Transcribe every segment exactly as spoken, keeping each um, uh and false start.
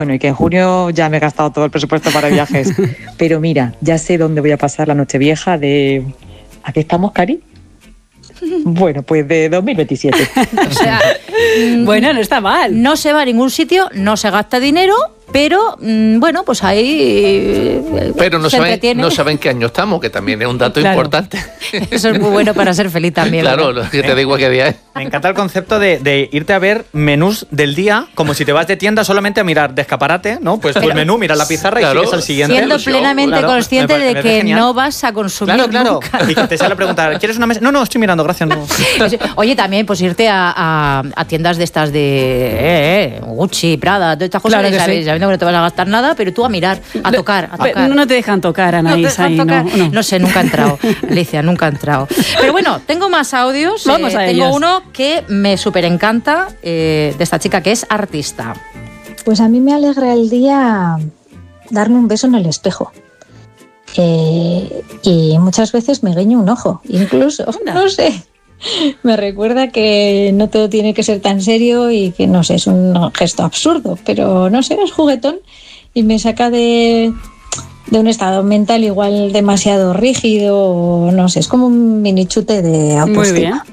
Bueno, y que en junio ya me he gastado todo el presupuesto para viajes. Pero mira, ya sé dónde voy a pasar la Nochevieja de... ¿A qué estamos, Cari? Bueno, pues de dos mil veintisiete. O sea, bueno, no está mal. No se va a ningún sitio, no se gasta dinero, pero mmm, bueno, pues ahí pero no se saben, entretiene. no saben qué año estamos, que también es un dato claro. importante. Eso es muy bueno para ser feliz también. Claro, lo que te digo qué día es. Me encanta el concepto de, de irte a ver menús del día, como si te vas de tienda solamente a mirar de escaparate, ¿no? Pues tu menú, miras la pizarra claro, y sigues al siguiente. Siendo plenamente claro, consciente me, de me que genial. no vas a consumir Claro, claro. nunca. Y que te sale a preguntar, ¿quieres una mesa? No, no, estoy mirando, gracias. No. Oye, también pues irte a, a, a tiendas de estas de eh, eh, Gucci, Prada, todas estas cosas, Claro que sabes, sí. sabiendo que no te vas a gastar nada, pero tú a mirar, a tocar, a tocar. No te dejan tocar, Anaís. No te dejan ahí, tocar. No, no. No sé, nunca he entrado, Alicia, nunca he entrado. Pero bueno, tengo más audios. Vamos eh, a tengo ellos. uno que me súper encanta eh, de esta chica que es artista. Pues a mí me alegra el día darme un beso en el espejo. Eh, y muchas veces me guiño un ojo, incluso, Anda. no sé. Me recuerda que no todo tiene que ser tan serio y que, no sé, es un gesto absurdo, pero no sé, es juguetón y me saca de, de un estado mental igual demasiado rígido, o no sé, es como un mini chute de autoestima.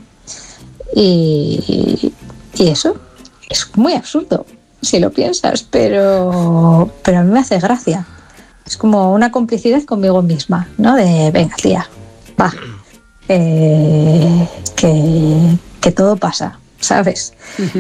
Y, y eso es muy absurdo, si lo piensas, pero, pero a mí me hace gracia. Es como una complicidad conmigo misma, ¿no? De, venga, tía, va. Eh, que, que todo pasa, ¿sabes?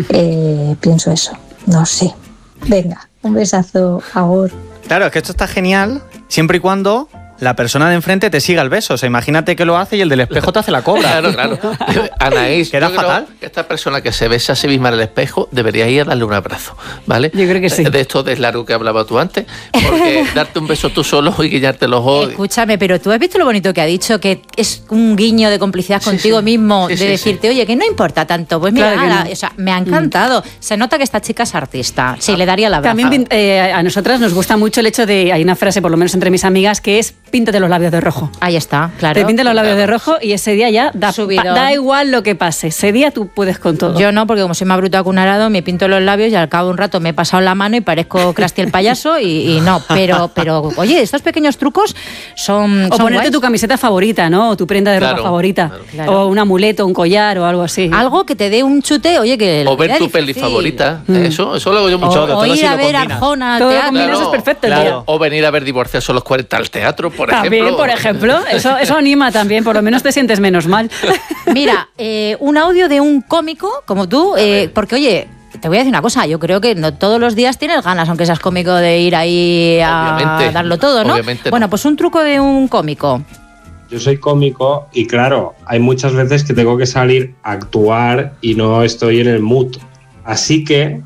Eh, pienso eso, no sé. Venga, un besazo, agur. Claro, es que esto está genial siempre y cuando la persona de enfrente te siga el beso. O sea, imagínate que lo hace y el del espejo te hace la cobra. Claro, claro. Anaís, Queda yo creo fatal. que esta persona que se besa a sí misma en el espejo debería ir a darle un abrazo, ¿vale? Yo creo que sí. De esto de Slaru que hablaba tú antes, porque darte un beso tú solo y guiñarte los ojos... Escúchame, pero tú has visto lo bonito que ha dicho, que es un guiño de complicidad Sí, contigo sí. mismo, Sí, de sí, decirte, sí. oye, que no importa tanto, pues mira, Claro que ala, no. o sea, me ha encantado. Se nota que esta chica es artista. Sí, le daría la abrazo. También eh, a nosotras nos gusta mucho el hecho de, hay una frase por lo menos entre mis amigas, que es píntate los labios de rojo. Ahí está, claro. Te pintas los labios de rojo y ese día ya da, Subidón. pa- da igual lo que pase. Ese día tú puedes con todo. Yo no, porque como soy más bruta que un arado, me pinto los labios y al cabo de un rato me he pasado la mano y parezco Krusty el payaso y, y no. Pero, pero, oye, estos pequeños trucos son. O son ponerte guays. tu camiseta favorita, ¿no? O tu prenda de ropa Claro, favorita. claro. Claro. O un amuleto, un collar o algo así. Algo que te dé un chute, oye, que. la O ver vida tu es peli difícil. favorita. Mm. Eso, eso lo hago yo O, mucho. todo o si ir a lo ver combinas. Arjona al Todo teatro. combinado, eso es perfecto. el día. Claro. O venir a ver Divorciados a los cuarenta al teatro, por También, ejemplo. por ejemplo. Eso, eso anima también, por lo menos te sientes menos mal. Mira, eh, un audio de un cómico como tú, eh, porque oye, te voy a decir una cosa, yo creo que no todos los días tienes ganas, aunque seas cómico, de ir ahí a Obviamente, darlo todo, ¿no? obviamente no. Bueno, pues un truco de un cómico. Yo soy cómico y claro, hay muchas veces que tengo que salir a actuar y no estoy en el mood. Así que,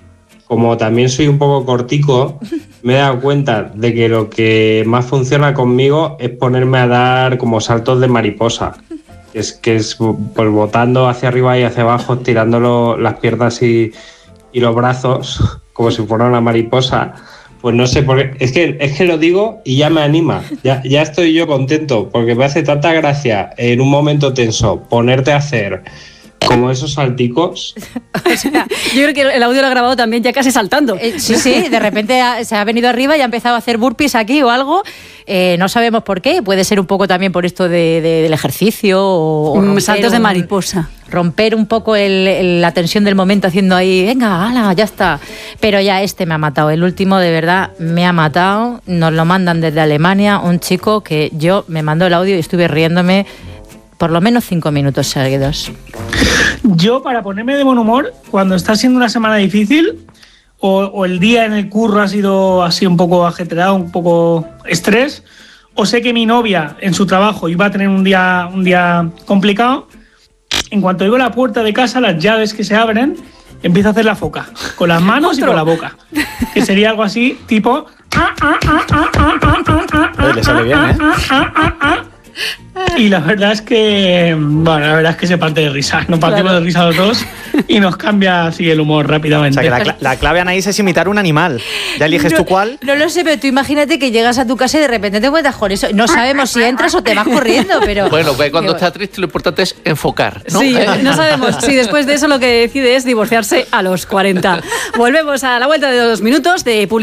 como también soy un poco cortico, me he dado cuenta de que lo que más funciona conmigo es ponerme a dar como saltos de mariposa. Es que es pues botando hacia arriba y hacia abajo, tirando las piernas y, y los brazos como si fuera una mariposa. Pues no sé, porque es que, es que lo digo y ya me anima, ya, ya estoy yo contento, porque me hace tanta gracia en un momento tenso ponerte a hacer como esos salticos. O sea, yo creo que el audio lo ha grabado también ya casi saltando. Eh, sí, sí, de repente ha- se ha venido arriba y ha empezado a hacer burpees aquí o algo. Eh, no sabemos por qué. Puede ser un poco también por esto de, de- del ejercicio o, o Mm, romper saltos de un- mariposa. Romper un poco el- el- la tensión del momento haciendo ahí, venga, ala, ya está. Pero ya este me ha matado. El último, de verdad, me ha matado. Nos lo mandan desde Alemania. Un chico que yo me mandó el audio y estuve riéndome por lo menos cinco minutos seguidos. Yo, para ponerme de buen humor, cuando está siendo una semana difícil o, o el día en el curro ha sido así un poco ajetreado, un poco estrés, o sé que mi novia en su trabajo iba a tener un día, un día complicado, en cuanto oigo la puerta de casa, las llaves que se abren, empiezo a hacer la foca, con las manos y con la boca, que sería algo así, tipo... Oye, le sale bien, ¿eh? Y la verdad es que, bueno, la verdad es que se parte de risa. Nos partimos Claro. de risa los dos y nos cambia así el humor O rápidamente. sea, que la, cla- la clave, Anaís, es imitar un animal. Ya eliges no, tú cuál. No lo sé, pero tú imagínate que llegas a tu casa y de repente te encuentras con eso. No sabemos si entras o te vas corriendo, pero... Bueno, que cuando que- está triste lo importante es enfocar, ¿no? Sí, no sabemos si después de eso lo que decide es divorciarse a los cuarenta. Volvemos a la vuelta de dos minutos de publicidad.